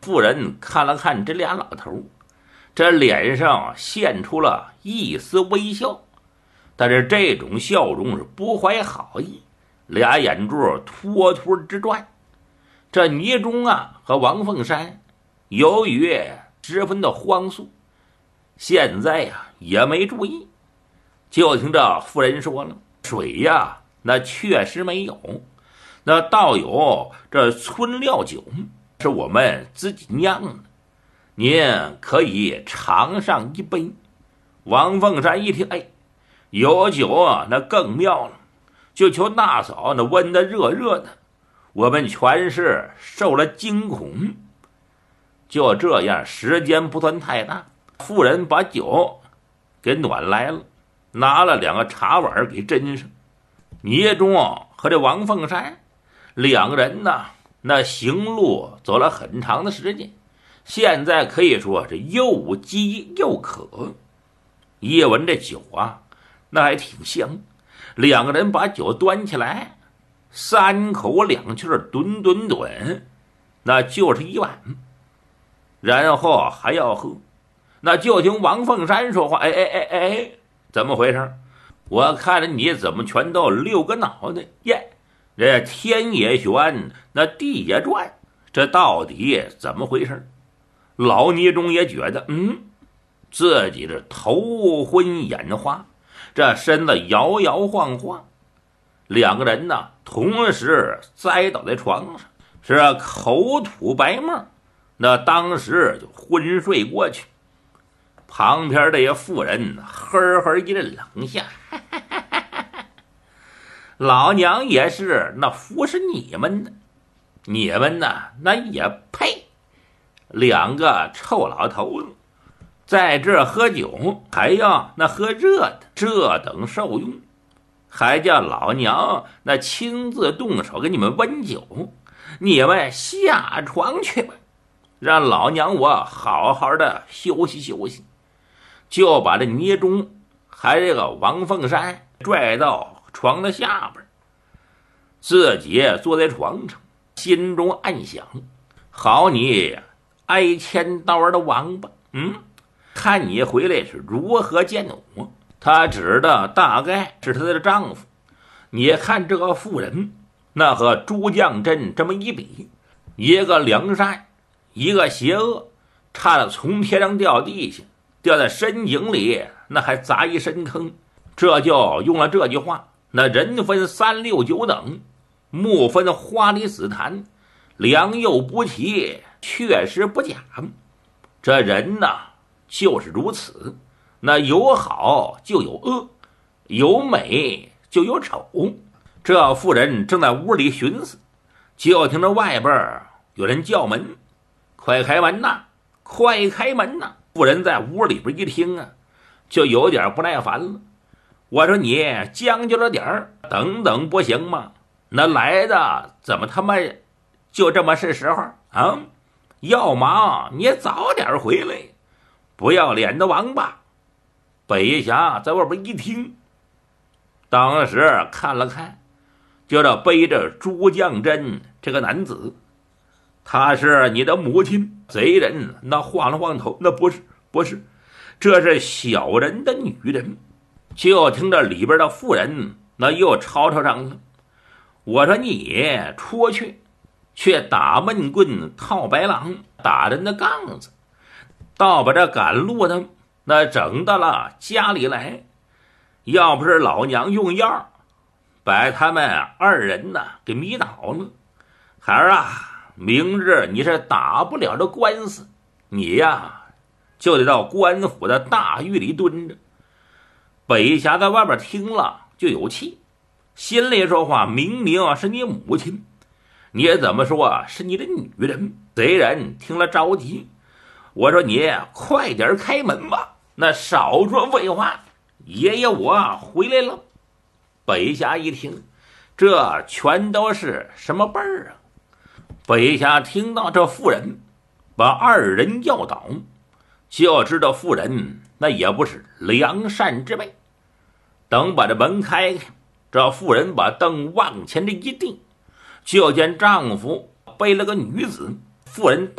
妇人看了看这俩老头，这脸上现出了一丝微笑，但是这种笑容是不怀好意，俩眼珠突突直转。这倪忠啊和王凤山由于十分的慌速，现在呀也没注意，就听这妇人说了，水呀那确实没有，那倒有这村料酒，是我们自己酿的，您可以尝上一杯。王凤山一听，哎，有酒啊，那更妙了，就求大嫂那温的热热的，我们全是受了惊恐。就这样，时间不算太大，妇人把酒给暖来了，拿了2个茶碗给斟上。倪忠和这王凤山两个人呢，那行路走了很长的时间，现在可以说是又饥又渴。一闻这酒啊，那还挺香，两个人把酒端起来，3口2气吨吨吨，那就是1碗，然后还要喝。那就听王凤山说话，哎，怎么回事？我看着你怎么全都6个脑袋耶？这天也旋，那地也转，这到底怎么回事？老倪忠也觉得自己是头昏眼花，这身子摇摇晃晃。两个人呢同时栽倒在床上，是口吐白沫，那当时就昏睡过去。旁边这些妇人呵呵一阵冷笑，老娘也是那服侍你们的，你们呢那也配，2个臭老头子在这喝酒，还要那喝热的，这等受用，还叫老娘那亲自动手给你们温酒，你们下床去吧，让老娘我好好的休息休息。就把这倪忠还这个王凤山拽到床的下边，自己坐在床上，心中暗想，好你挨千刀的王八，看你回来是如何见我。他指的大概是他的丈夫，你看这个妇人那和朱将镇这么一比，一个良善，一个邪恶，差点从天上掉地下，掉在深井里，那还砸一深坑。这就用了这句话，那人分3、6、9等，木分花里紫檀，良莠不齐，确实不假。这人呢就是如此，那有好就有恶，有美就有丑。这妇人正在屋里寻思，就听着外边有人叫门，快开门呐，快开门呐。妇人在屋里边一听啊，就有点不耐烦了。我说你将就了点儿，等等不行吗？那来的怎么他妈就这么是时候啊？要忙你早点回来，不要脸的王八！北霞在外边一听，当时看了看，就这背着朱将真这个男子，他是你的母亲。贼人那晃了晃头，那不是，这是小人的女人。就听着里边的妇人那又吵吵嚷嚷，我说你出去打闷棍套白狼，打人的杠子，倒把这赶路的那整到了家里来，要不是老娘用药把他们2人呢给迷倒了，孩儿啊，明日你是打不了这官司，你呀就得到官府的大狱里蹲着。北霞在外边听了就有气，心里说话，明明是你母亲，你怎么说是你的女人？贼人听了着急，我说你快点开门吧，那少说废话，爷爷我回来了。北霞一听，这全都是什么辈儿啊？北霞听到这妇人把2人要倒，就知道妇人那也不是良善之辈。等把这门开开，这妇人把灯往前这一定，就见丈夫背了个女子，妇人